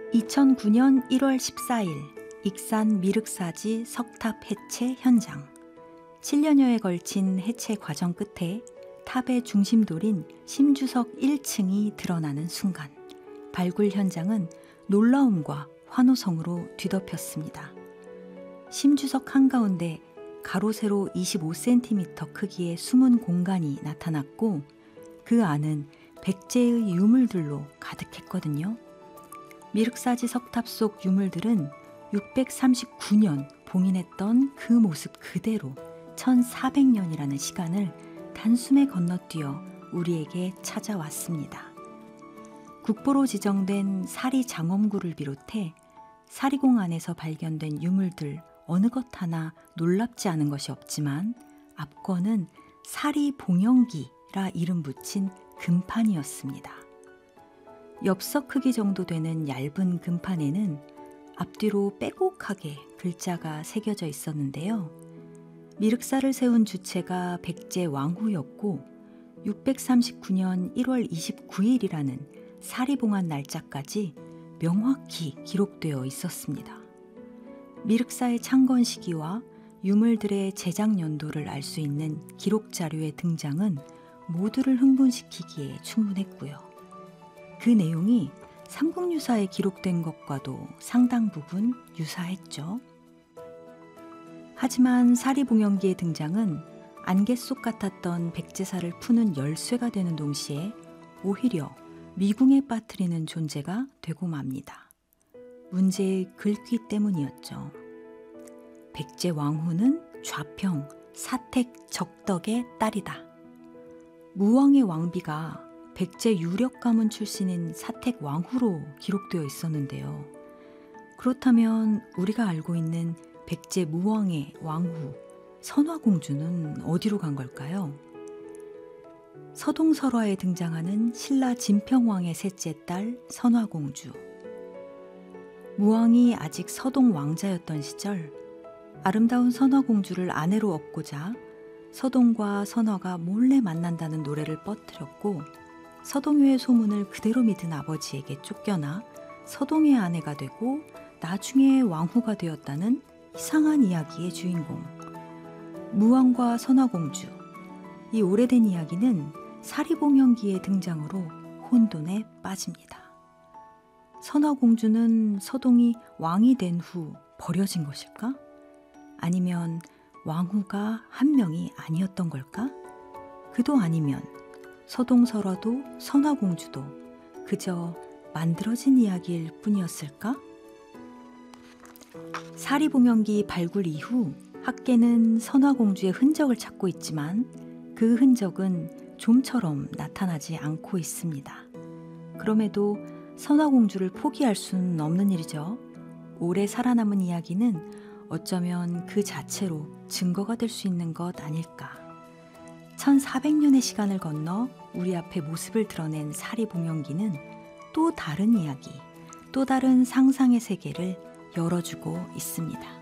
2009년 1월 14일 익산 미륵사지 석탑 해체 현장. 7년여에 걸친 해체 과정 끝에 탑의 중심돌인 심주석 1층이 드러나는 순간 발굴 현장은 놀라움과 환호성으로 뒤덮였습니다. 심주석 한가운데 가로 세로 25cm 크기의 숨은 공간이 나타났고 그 안은 백제의 유물들로 가득했거든요. 미륵사지 석탑 속 유물들은 639년 봉인했던 그 모습 그대로 1400년이라는 시간을 단숨에 건너뛰어 우리에게 찾아왔습니다. 국보로 지정된 사리 장엄구를 비롯해 사리공 안에서 발견된 유물들 어느 것 하나 놀랍지 않은 것이 없지만 앞권은 사리 봉영기라 이름 붙인 금판이었습니다. 엽서 크기 정도 되는 얇은 금판에는 앞뒤로 빼곡하게 글자가 새겨져 있었는데요. 미륵사를 세운 주체가 백제 왕후였고 639년 1월 29일이라는 사리봉한 날짜까지 명확히 기록되어 있었습니다. 미륵사의 창건 시기와 유물들의 제작 연도를 알 수 있는 기록 자료의 등장은 모두를 흥분시키기에 충분했고요. 그 내용이 삼국유사에 기록된 것과도 상당 부분 유사했죠. 하지만 사리봉영기의 등장은 안개 속 같았던 백제사를 푸는 열쇠가 되는 동시에 오히려 미궁에 빠뜨리는 존재가 되고 맙니다. 문제의 글귀 때문이었죠. 백제 왕후는 좌평 사택 적덕의 딸이다. 무왕의 왕비가 백제 유력 가문 출신인 사택 왕후로 기록되어 있었는데요. 그렇다면 우리가 알고 있는 백제 무왕의 왕후 선화공주는 어디로 간 걸까요? 서동설화에 등장하는 신라 진평왕의 셋째 딸 선화공주. 무왕이 아직 서동 왕자였던 시절 아름다운 선화공주를 아내로 얻고자 서동과 선화가 몰래 만난다는 노래를 뻗뜨렸고 서동요의 소문을 그대로 믿은 아버지에게 쫓겨나 서동의 아내가 되고 나중에 왕후가 되었다는 이상한 이야기의 주인공 무왕과 선화공주. 이 오래된 이야기는 사리봉영기의 등장으로 혼돈에 빠집니다. 선화공주는 서동이 왕이 된 후 버려진 것일까? 아니면 왕후가 한 명이 아니었던 걸까? 그도 아니면 서동설화도 선화공주도 그저 만들어진 이야기일 뿐이었을까? 사리봉영기 발굴 이후 학계는 선화공주의 흔적을 찾고 있지만 그 흔적은 좀처럼 나타나지 않고 있습니다. 그럼에도 선화공주를 포기할 수는 없는 일이죠. 오래 살아남은 이야기는 어쩌면 그 자체로 증거가 될 수 있는 것 아닐까. 1400년의 시간을 건너 우리 앞에 모습을 드러낸 사리봉영기는 또 다른 이야기, 또 다른 상상의 세계를 열어주고 있습니다.